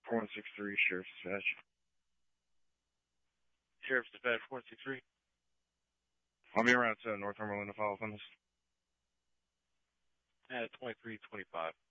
4163, Sheriff's Dispatch. Sheriff's Dispatch 463. I'll be around North Ormond to follow up on this. At 2325.